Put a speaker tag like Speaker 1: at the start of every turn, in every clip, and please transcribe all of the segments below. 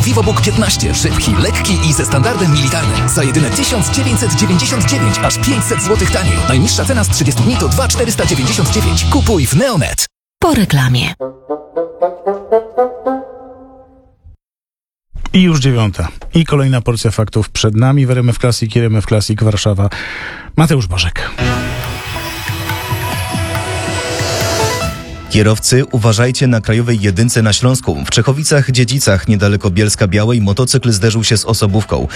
Speaker 1: VivoBook 15. Szybki, lekki i ze standardem militarnym. Za jedyne 1999, aż 500 zł taniej. Najniższa cena z 30 dni to 2499. Kupuj w Neonet.
Speaker 2: Po reklamie.
Speaker 3: I już 9:00. I kolejna porcja faktów przed nami w RMF Classic i RMF Classic Warszawa. Mateusz Bożek.
Speaker 4: Kierowcy, uważajcie na krajowej jedynce na Śląsku. W Czechowicach-Dziedzicach, niedaleko Bielska-Białej, motocykl zderzył się z osobówką.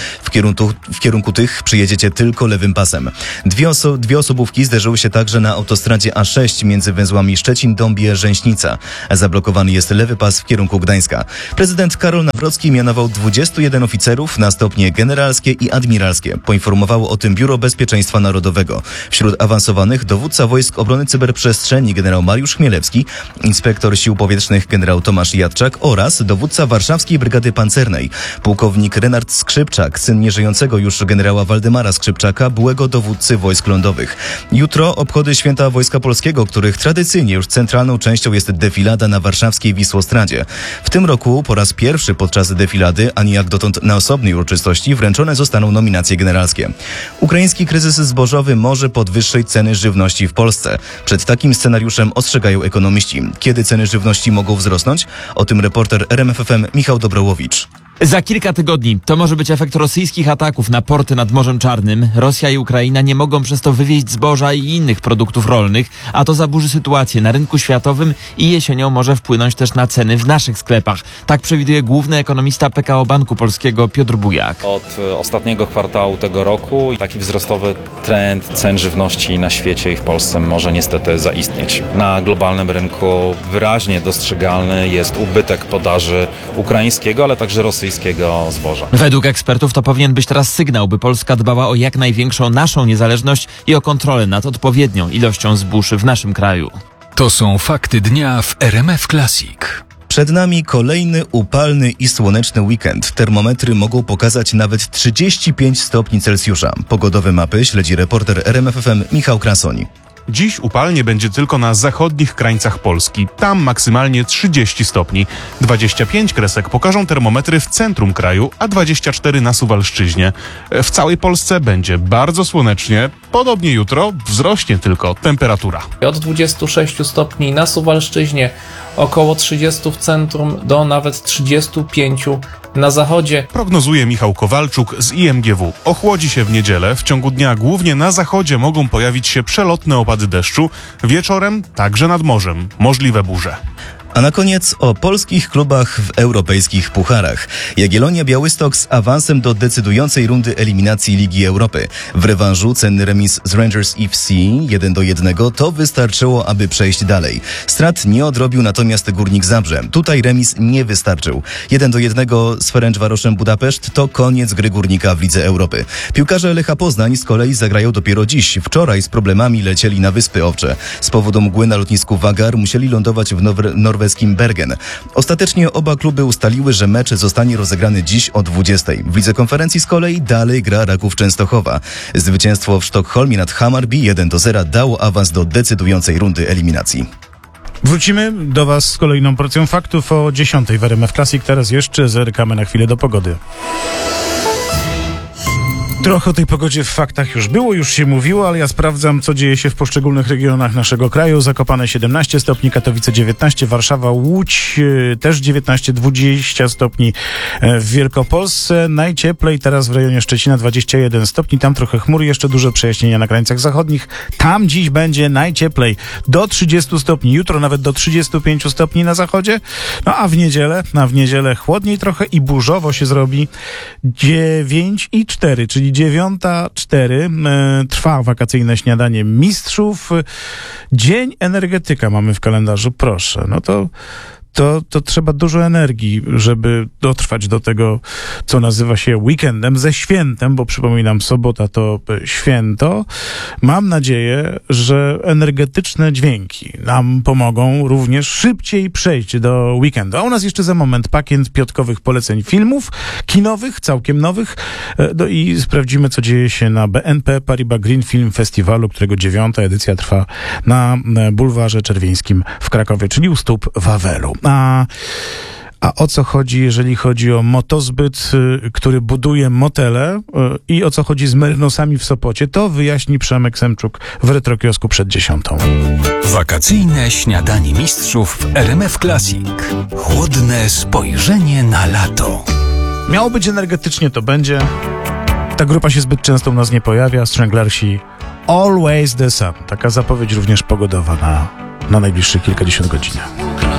Speaker 4: W kierunku tych przyjedziecie tylko lewym pasem. Dwie osobówki zderzyły się także na autostradzie A6 między węzłami Szczecin-Dąbie-Rzęśnica. Zablokowany jest lewy pas w kierunku Gdańska. Prezydent Karol Nawrocki mianował 21 oficerów na stopnie generalskie i admiralskie. Poinformowało o tym Biuro Bezpieczeństwa Narodowego. Wśród awansowanych dowódca Wojsk Obrony Cyberprzestrzeni generał Mariusz Chmielewski, inspektor Sił Powietrznych generał Tomasz Jadczak oraz dowódca Warszawskiej Brygady Pancernej, pułkownik Renard Skrzypczak, syn nieżyjącego już generała Waldemara Skrzypczaka, byłego dowódcy wojsk lądowych. Jutro obchody Święta Wojska Polskiego, których tradycyjnie już centralną częścią jest defilada na warszawskiej Wisłostradzie. W tym roku po raz pierwszy podczas defilady, ani jak dotąd na osobnej uroczystości, wręczone zostaną nominacje generalskie. Ukraiński kryzys zbożowy może podwyższyć ceny żywności w Polsce. Przed takim scenariuszem ostrzegają ekonomiści. Kiedy ceny żywności mogą wzrosnąć? O tym reporter RMF FM Michał Dobrołowicz.
Speaker 5: Za kilka tygodni to może być efekt rosyjskich ataków na porty nad Morzem Czarnym. Rosja i Ukraina nie mogą przez to wywieźć zboża i innych produktów rolnych, a to zaburzy sytuację na rynku światowym i jesienią może wpłynąć też na ceny w naszych sklepach. Tak przewiduje główny ekonomista PKO Banku Polskiego Piotr Bujak.
Speaker 6: Od ostatniego kwartału tego roku taki wzrostowy trend cen żywności na świecie i w Polsce może niestety zaistnieć. Na globalnym rynku wyraźnie dostrzegalny jest ubytek podaży ukraińskiego, ale także rosyjskiego zboża.
Speaker 5: Według ekspertów to powinien być teraz sygnał, by Polska dbała o jak największą naszą niezależność i o kontrolę nad odpowiednią ilością zbóż w naszym kraju.
Speaker 7: To są fakty dnia w RMF Classic.
Speaker 4: Przed nami kolejny upalny i słoneczny weekend. Termometry mogą pokazać nawet 35 stopni Celsjusza. Pogodowe mapy śledzi reporter RMF FM Michał Krasoni.
Speaker 8: Dziś upalnie będzie tylko na zachodnich krańcach Polski. Tam maksymalnie 30 stopni. 25 kresek pokażą termometry w centrum kraju, a 24 na Suwalszczyźnie. W całej Polsce będzie bardzo słonecznie. Podobnie jutro wzrośnie tylko temperatura.
Speaker 9: Od 26 stopni na Suwalszczyźnie, około 30 w centrum do nawet 35 na zachodzie.
Speaker 8: Prognozuje Michał Kowalczuk z IMGW. Ochłodzi się w niedzielę. W ciągu dnia głównie na zachodzie mogą pojawić się przelotne opady deszczu. Wieczorem także nad morzem możliwe burze.
Speaker 4: A na koniec o polskich klubach w europejskich pucharach. Jagiellonia Białystok z awansem do decydującej rundy eliminacji Ligi Europy. W rewanżu cenny remis z Rangers FC 1-1 to wystarczyło, aby przejść dalej. Strat nie odrobił natomiast Górnik Zabrze. Tutaj remis nie wystarczył. 1-1 z Ferencvaroszem Budapeszt to koniec gry Górnika w Lidze Europy. Piłkarze Lecha Poznań z kolei zagrają dopiero dziś. Wczoraj z problemami lecieli na Wyspy Owcze. Z powodu mgły na lotnisku Wagar musieli lądować w norweskim Bergen. Ostatecznie oba kluby ustaliły, że mecz zostanie rozegrany dziś o 20. W Lidze Konferencji z kolei dalej gra Raków Częstochowa. Zwycięstwo w Sztokholmie nad Hammarby 1-0 dało awans do decydującej rundy eliminacji.
Speaker 3: Wrócimy do Was z kolejną porcją faktów o 10 w RMF Classic. Teraz jeszcze zerkamy na chwilę do pogody. Trochę o tej pogodzie w faktach już było, już się mówiło, ale ja sprawdzam, co dzieje się w poszczególnych regionach naszego kraju. Zakopane 17 stopni, Katowice 19, Warszawa, Łódź też 19, 20 stopni w Wielkopolsce. Najcieplej teraz w rejonie Szczecina 21 stopni, tam trochę chmur, jeszcze duże przejaśnienia na krańcach zachodnich. Tam dziś będzie najcieplej, do 30 stopni, jutro nawet do 35 stopni na zachodzie. No a w niedzielę chłodniej trochę i burzowo się zrobi. 9,4, czyli 9:04 trwa wakacyjne śniadanie mistrzów. Dzień energetyka mamy w kalendarzu, proszę. No to trzeba dużo energii, żeby dotrwać do tego, co nazywa się weekendem ze świętem, bo przypominam, sobota to święto. Mam nadzieję, że energetyczne dźwięki nam pomogą również szybciej przejść do weekendu. A u nas jeszcze za moment pakiet piątkowych poleceń filmów kinowych, całkiem nowych. I sprawdzimy, co dzieje się na BNP Paribas Green Film Festiwalu, którego 9. edycja trwa na Bulwarze Czerwieńskim w Krakowie, czyli u stóp Wawelu. A o co chodzi, jeżeli chodzi o motozbyt, który buduje motele i o co chodzi z Merynosami w Sopocie, to wyjaśni Przemek Semczuk w Retrokiosku przed 10.
Speaker 7: Wakacyjne śniadanie mistrzów w RMF Classic. Chłodne spojrzenie na lato.
Speaker 3: Miało być energetycznie, to będzie. Ta grupa się zbyt często u nas nie pojawia. Stranglersi Always the Sun. Taka zapowiedź również pogodowa na najbliższych kilkadziesiąt godzin.